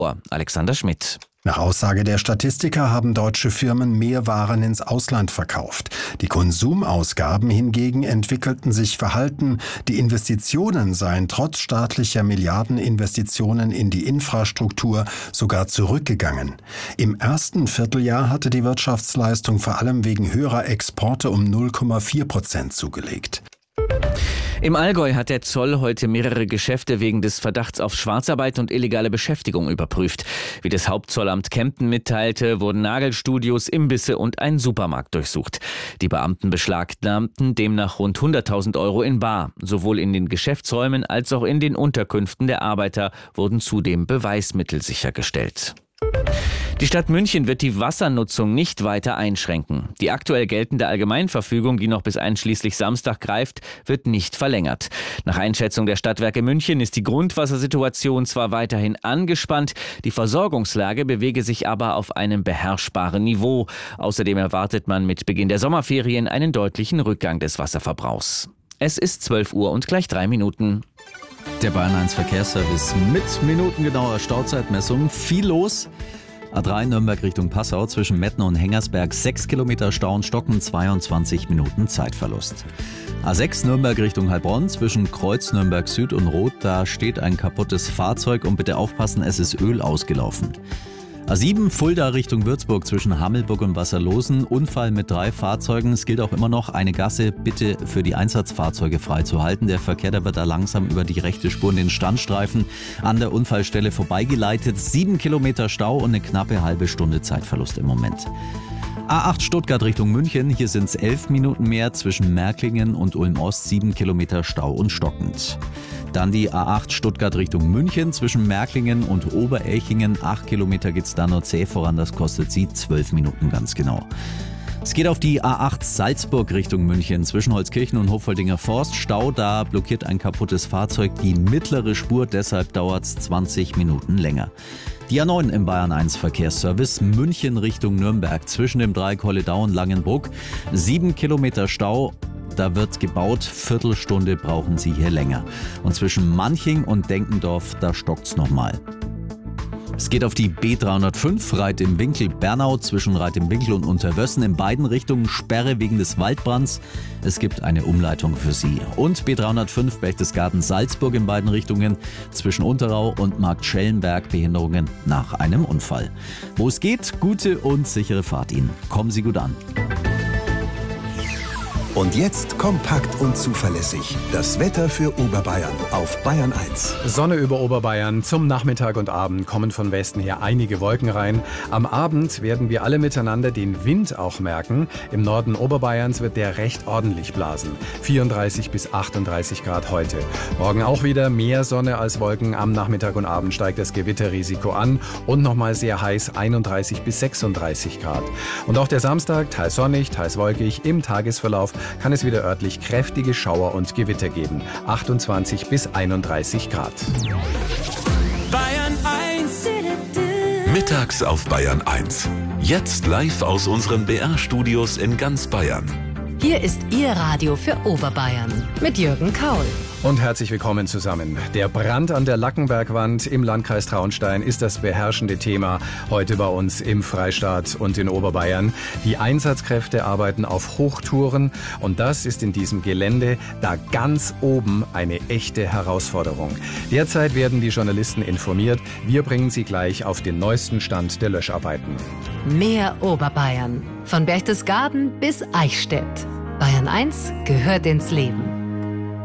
Alexander Schmidt. Nach Aussage der Statistiker haben deutsche Firmen mehr Waren ins Ausland verkauft. Die Konsumausgaben hingegen entwickelten sich verhalten. Die Investitionen seien trotz staatlicher Milliardeninvestitionen in die Infrastruktur sogar zurückgegangen. Im ersten Vierteljahr hatte die Wirtschaftsleistung vor allem wegen höherer Exporte um 0,4% zugelegt. Im Allgäu hat der Zoll heute mehrere Geschäfte wegen des Verdachts auf Schwarzarbeit und illegale Beschäftigung überprüft. Wie das Hauptzollamt Kempten mitteilte, wurden Nagelstudios, Imbisse und ein Supermarkt durchsucht. Die Beamten beschlagnahmten demnach rund 100.000 Euro in bar. Sowohl in den Geschäftsräumen als auch in den Unterkünften der Arbeiter wurden zudem Beweismittel sichergestellt. Die Stadt München wird die Wassernutzung nicht weiter einschränken. Die aktuell geltende Allgemeinverfügung, die noch bis einschließlich Samstag greift, wird nicht verlängert. Nach Einschätzung der Stadtwerke München ist die Grundwassersituation zwar weiterhin angespannt, die Versorgungslage bewege sich aber auf einem beherrschbaren Niveau. Außerdem erwartet man mit Beginn der Sommerferien einen deutlichen Rückgang des Wasserverbrauchs. Es ist 12 Uhr und gleich 3 Minuten. Der Bayern 1 Verkehrsservice mit minutengenauer Stauzeitmessung. Viel los. A3 Nürnberg Richtung Passau zwischen Mettner und Hengersberg 6 Kilometer Stau und Stocken, 22 Minuten Zeitverlust. A6 Nürnberg Richtung Heilbronn zwischen Kreuz Nürnberg Süd und Roth, da steht ein kaputtes Fahrzeug und bitte aufpassen, es ist Öl ausgelaufen. A7 Fulda Richtung Würzburg zwischen Hammelburg und Wasserlosen, Unfall mit 3 Fahrzeugen. Es gilt auch immer noch, eine Gasse bitte für die Einsatzfahrzeuge freizuhalten. Der Verkehr, der wird da langsam über die rechte Spur in den Standstreifen an der Unfallstelle vorbeigeleitet. 7 Kilometer Stau und eine knappe halbe Stunde Zeitverlust im Moment. A8 Stuttgart Richtung München, hier sind es 11 Minuten mehr zwischen Märklingen und Ulm-Ost, 7 Kilometer Stau und stockend. Dann die A8 Stuttgart Richtung München zwischen Märklingen und Oberelchingen, 8 Kilometer geht's da nur zäh voran, das kostet sie 12 Minuten ganz genau. Es geht auf die A8 Salzburg Richtung München zwischen Holzkirchen und Hoffoldinger Forst. Stau, da blockiert ein kaputtes Fahrzeug die mittlere Spur, deshalb dauert es 20 Minuten länger. Die A9 im Bayern 1 Verkehrsservice München Richtung Nürnberg zwischen dem Dreieck Holledau und Langenbruck. 7 Kilometer Stau. Da wird gebaut, Viertelstunde brauchen Sie hier länger. Und zwischen Manching und Denkendorf, da stockt's nochmal. Es geht auf die B305 Reit im Winkel Bernau zwischen Reit im Winkel und Unterwössen. In beiden Richtungen Sperre wegen des Waldbrands. Es gibt eine Umleitung für Sie. Und B305 Berchtesgaden Salzburg in beiden Richtungen zwischen Unterau und Marktschellenberg Behinderungen nach einem Unfall. Wo es geht, gute und sichere Fahrt Ihnen. Kommen Sie gut an. Und jetzt kompakt und zuverlässig. Das Wetter für Oberbayern auf Bayern 1. Sonne über Oberbayern. Zum Nachmittag und Abend kommen von Westen her einige Wolken rein. Am Abend werden wir alle miteinander den Wind auch merken. Im Norden Oberbayerns wird der recht ordentlich blasen. 34 bis 38 Grad heute. Morgen auch wieder mehr Sonne als Wolken. Am Nachmittag und Abend steigt das Gewitterrisiko an. Und nochmal sehr heiß, 31 bis 36 Grad. Und auch der Samstag, teils sonnig, teils wolkig. Im Tagesverlauf kann es wieder örtlich kräftige Schauer und Gewitter geben. 28 bis 31 Grad. Bayern 1. Mittags auf Bayern 1. Jetzt live aus unseren BR-Studios in ganz Bayern. Hier ist Ihr Radio für Oberbayern mit Jürgen Kaul. Und herzlich willkommen zusammen. Der Brand an der Lackenbergwand im Landkreis Traunstein ist das beherrschende Thema heute bei uns im Freistaat und in Oberbayern. Die Einsatzkräfte arbeiten auf Hochtouren und das ist in diesem Gelände da ganz oben eine echte Herausforderung. Derzeit werden die Journalisten informiert. Wir bringen Sie gleich auf den neuesten Stand der Löscharbeiten. Mehr Oberbayern. Von Berchtesgaden bis Eichstätt. Bayern 1 gehört ins Leben.